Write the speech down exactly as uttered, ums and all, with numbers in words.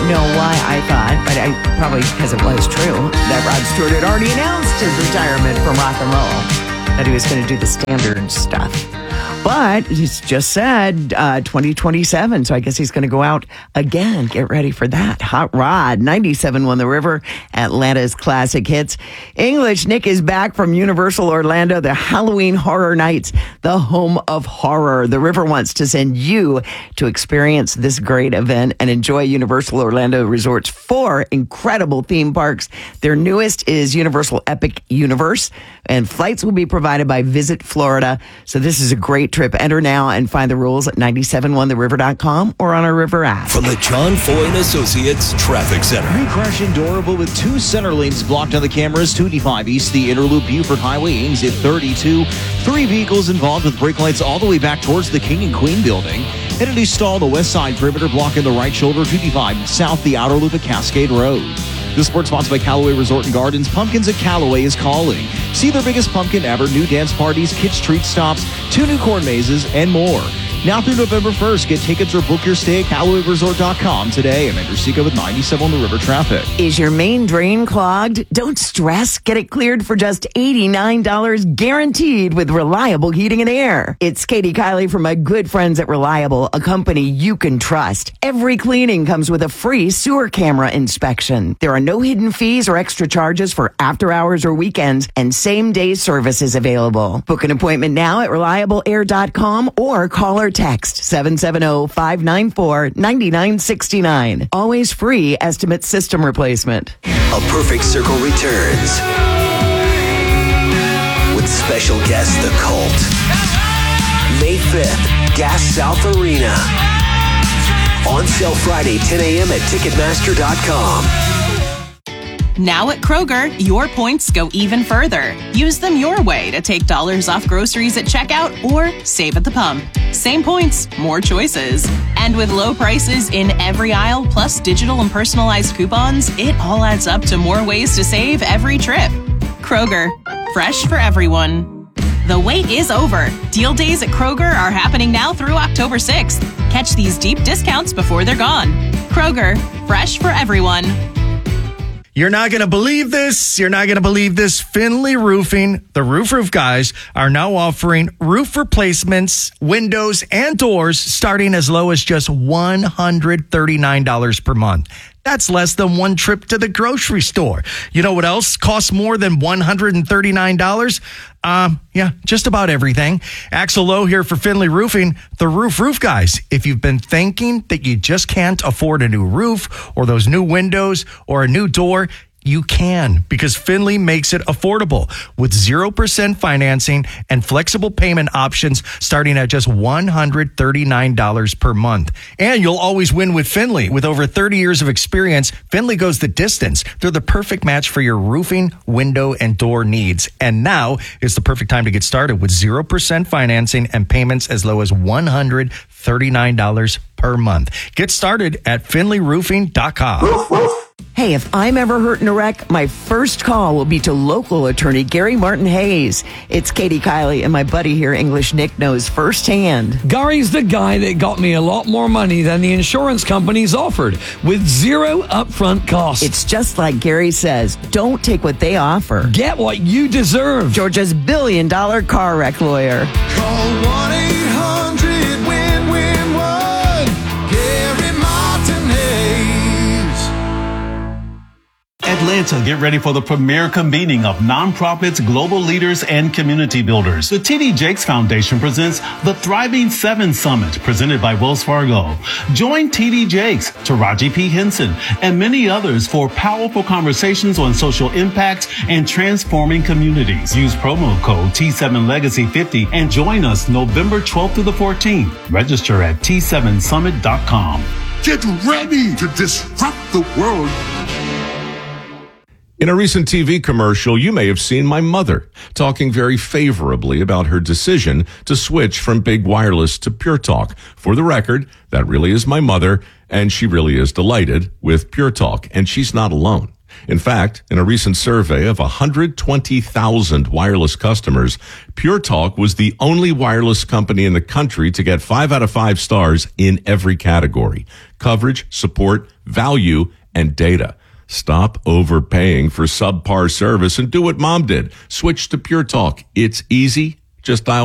know why I thought, but I probably because it was true, that Rod Stewart had already announced his retirement from rock and roll, that he was going to do the standard stuff. But he's just said uh, twenty twenty-seven, so I guess he's going to go out again. Get ready for that. Hot Rod, ninety-seven point one The River, Atlanta's classic hits. English Nick is back from Universal Orlando, the Halloween Horror Nights, the home of horror. The River wants to send you to experience this great event and enjoy Universal Orlando Resort's four incredible theme parks. Their newest is Universal Epic Universe, and flights will be provided by Visit Florida. So this is a great trip. Enter now and find the rules at nine seven one the river dot com or on our River app. From the John Foy and Associates Traffic Center. Pre-crash Endurable with two center lanes blocked on the cameras. two eighty-five East, the Interloop, Buford Highway, aims at thirty-two. Three vehicles involved with brake lights all the way back towards the King and Queen building. Entity stall the west side perimeter blocking the right shoulder. two eighty-five South, the outer loop at Cascade Road. This sports sponsored by Callaway Resort and Gardens. Pumpkins at Callaway is calling. See their biggest pumpkin ever, new dance parties, kids treat stops, two new corn mazes, and more. Now through November first, get tickets or book your stay at Callaway Resort dot com today. I'm Andrew Seco with ninety-seven on the River Traffic. Is your main drain clogged? Don't stress. Get it cleared for just eighty-nine dollars guaranteed with Reliable Heating and Air. It's Katie Kiley from my good friends at Reliable, a company you can trust. Every cleaning comes with a free sewer camera inspection. There are no hidden fees or extra charges for after hours or weekends, and same day service is available. Book an appointment now at reliable air dot com or call or text seven seven zero, five nine four, nine nine six nine. Always free estimate system replacement. A Perfect Circle returns with special guest The Cult. May fifth, Gas South Arena. On sale Friday, ten a.m. at ticketmaster dot com. Now at Kroger, your points go even further. Use them your way to take dollars off groceries at checkout or save at the pump. Same points, more choices. And with low prices in every aisle, plus digital and personalized coupons, it all adds up to more ways to save every trip. Kroger, fresh for everyone. The wait is over. Deal days at Kroger are happening now through October sixth. Catch these deep discounts before they're gone. Kroger, fresh for everyone. You're not going to believe this. You're not going to believe this. Finley Roofing, the Roof Roof guys, are now offering roof replacements, windows, and doors starting as low as just one hundred thirty-nine dollars per month. That's less than one trip to the grocery store. You know what else costs more than one hundred thirty-nine dollars? Um, yeah, just about everything. Axel Lowe here for Finley Roofing, the Roof Roof guys. If you've been thinking that you just can't afford a new roof or those new windows or a new door, you can, because Finley makes it affordable with zero percent financing and flexible payment options starting at just one hundred thirty-nine dollars per month. And you'll always win with Finley. With over thirty years of experience, Finley goes the distance. They're the perfect match for your roofing, window, and door needs. And now is the perfect time to get started with zero percent financing and payments as low as one hundred thirty-nine dollars per month. Get started at finley roofing dot com. Hey, if I'm ever hurt in a wreck, my first call will be to local attorney Gary Martin Hayes. It's Katie Kiley, and my buddy here, English Nick, knows firsthand. Gary's the guy that got me a lot more money than the insurance companies offered, with zero upfront costs. It's just like Gary says, don't take what they offer. Get what you deserve. Georgia's billion dollar car wreck lawyer. Call one eight hundred win win one. Gary Martin Hayes. Atlanta, get ready for the premier convening of nonprofits, global leaders, and community builders. The T D Jakes Foundation presents the Thriving Seven Summit, presented by Wells Fargo. Join T D Jakes, Taraji P. Henson, and many others for powerful conversations on social impact and transforming communities. Use promo code T seven Legacy fifty and join us November twelfth through the fourteenth. Register at T seven summit dot com. Get ready to disrupt the world. In a recent T V commercial, you may have seen my mother talking very favorably about her decision to switch from big wireless to Pure Talk. For the record, that really is my mother, and she really is delighted with Pure Talk, and she's not alone. In fact, in a recent survey of one hundred twenty thousand wireless customers, Pure Talk was the only wireless company in the country to get five out of five stars in every category: coverage, support, value, and data. Stop overpaying for subpar service and do what Mom did. Switch to Pure Talk. It's easy. Just dial